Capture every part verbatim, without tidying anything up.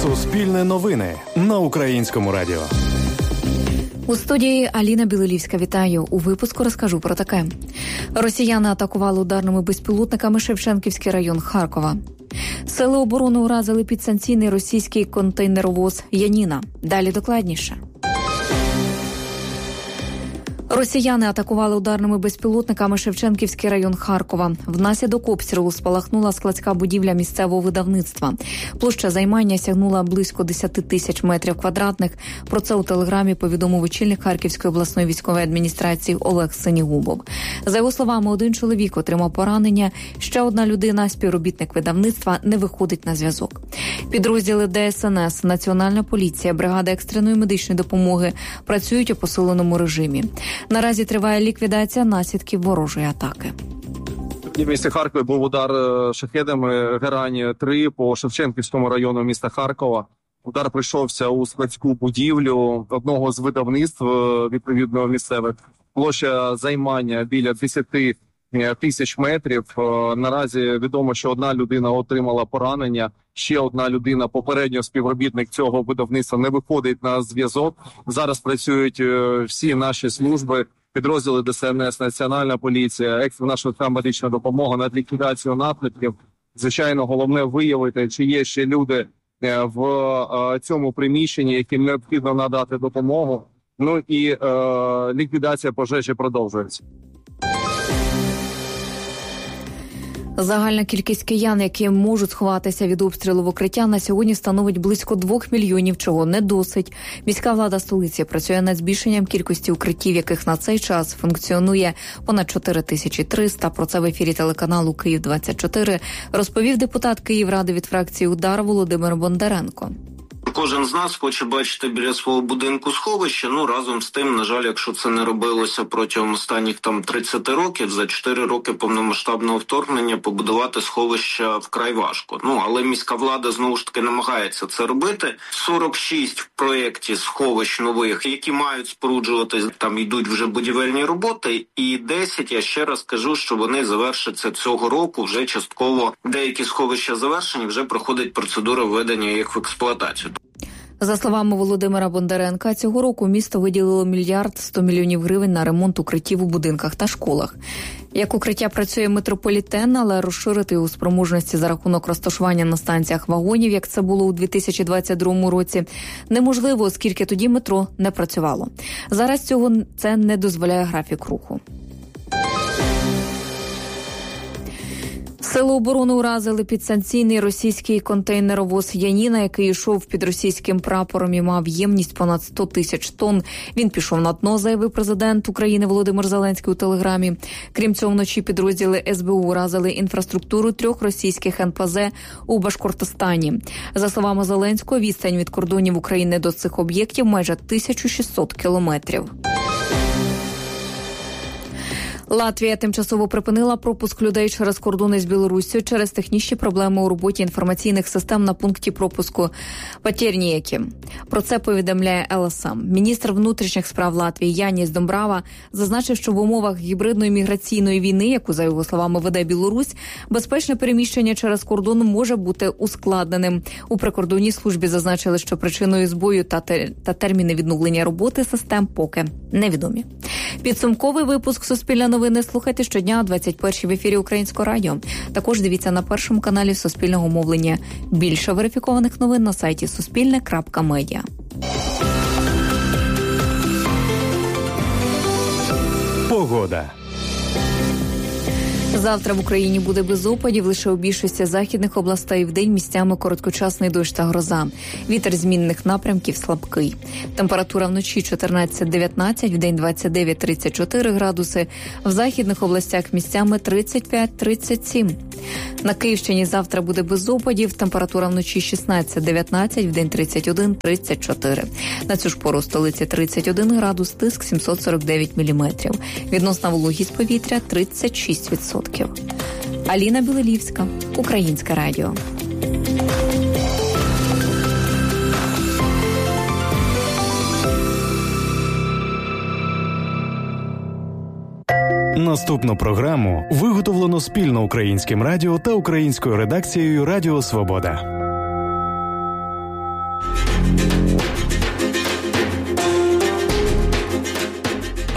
Суспільне новини на Українському радіо. У студії Аліна Білолівська. Вітаю. У випуску розкажу про таке. Росіяни атакували ударними безпілотниками Шевченківський район Харкова. Сили оборони уразили підсанкційний російський контейнеровоз «Яніна». Далі докладніше. Росіяни атакували ударними безпілотниками Шевченківський район Харкова. Внаслідок обстрілу спалахнула складська будівля місцевого видавництва. Площа займання сягнула близько десять тисяч метрів квадратних. Про це у телеграмі повідомив очільник Харківської обласної військової адміністрації Олег Синігубов. За його словами, один чоловік отримав поранення, ще одна людина, співробітник видавництва, не виходить на зв'язок. Підрозділи Де Ес Ен Ес, Національна поліція, бригада екстреної медичної допомоги працюють у посиленому режимі. Наразі триває ліквідація наслідків ворожої атаки. В місті Харкові був удар шахедами Герані три по Шевченківському району міста Харкова. Удар прийшовся у складську будівлю одного з видавництв, відповідно місцевих. Площа займання біля десять тисяч метрів. Наразі відомо, що одна людина отримала поранення. Ще одна людина, попередньо співробітник цього видавництва, не виходить на зв'язок. Зараз працюють всі наші служби, підрозділи Де Ес Ен Ес, Національна поліція, екстрена швидка медична допомога над ліквідацією наслідків. Звичайно, головне виявити, чи є ще люди в цьому приміщенні, яким необхідно надати допомогу. Ну і е, ліквідація пожежі продовжується. Загальна кількість киян, які можуть сховатися від обстрілу в укриття, на сьогодні становить близько двох мільйонів, чого не досить. Міська влада столиці працює над збільшенням кількості укриттів, яких на цей час функціонує понад чотири тисячі триста. Про це в ефірі телеканалу Київ двадцять чотири розповів депутат Київради від фракції «Удар» Володимир Бондаренко. Кожен з нас хоче бачити біля свого будинку сховище. Ну, разом з тим, на жаль, якщо це не робилося протягом останніх там тридцяти років, за чотири роки повномасштабного вторгнення побудувати сховища вкрай важко. Ну, але міська влада знову ж таки намагається це робити. сорок шість в проєкті сховищ нових, які мають споруджуватись, там йдуть вже будівельні роботи, і десять, я ще раз кажу, що вони завершаться цього року, вже частково деякі сховища завершені, вже проходить процедура введення їх в експлуатацію. За словами Володимира Бондаренка, цього року місто виділило мільярд сто мільйонів гривень на ремонт укриттів у будинках та школах. Як укриття працює метрополітен, але розширити його спроможності за рахунок розташування на станціях вагонів, як це було у дві тисячі двадцять другому році, неможливо, оскільки тоді метро не працювало. Зараз цього це не дозволяє графік руху. Сили оборони уразили підсанкційний російський контейнеровоз «Яніна», який йшов під російським прапором і мав ємність понад сто тисяч тонн. Він пішов на дно, заявив президент України Володимир Зеленський у телеграмі. Крім цього, вночі підрозділи ес бе у уразили інфраструктуру трьох російських ен пе зе у Башкортостані. За словами Зеленського, відстань від кордонів України до цих об'єктів майже тисяча шістсот кілометрів. Латвія тимчасово припинила пропуск людей через кордони з Білоруссю через технічні проблеми у роботі інформаційних систем на пункті пропуску Патернієкі. Про це повідомляє ел ес ем. Міністр внутрішніх справ Латвії Яніс Домбрава зазначив, що в умовах гібридної міграційної війни, яку, за його словами, веде Білорусь, безпечне переміщення через кордон може бути ускладненим. У прикордонній службі зазначили, що причиною збою та, те- та терміни відновлення роботи систем поки невідомі. Підсумковий випуск «Суспільне новини» слухайте щодня о двадцять першій в ефірі Українського радіо. Також дивіться на першому каналі Суспільного мовлення. Більше верифікованих новин на сайті суспільне крапка медіа. Погода. Завтра в Україні буде без опадів, лише у більшості західних областей вдень місцями короткочасний дощ та гроза. Вітер змінних напрямків слабкий. Температура вночі чотирнадцять дев'ятнадцять, вдень двадцять дев'ять тридцять чотири градуси. В західних областях місцями тридцять п'ять тридцять сім. На Київщині завтра буде без опадів. Температура вночі шістнадцять дев'ятнадцять, вдень тридцять один тридцять чотири. На цю ж пору в столиці тридцять один градус, тиск сімсот сорок дев'ять міліметрів. Відносна вологість повітря тридцять шість відсотків. Аліна Білолівська, Українське радіо. Наступну програму виготовлено спільно Українським радіо та українською редакцією Радіо Свобода.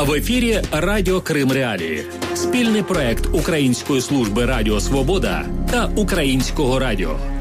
В ефірі Радіо Крим Реалії. Спільний проект Української служби Радіо Свобода та Українського радіо.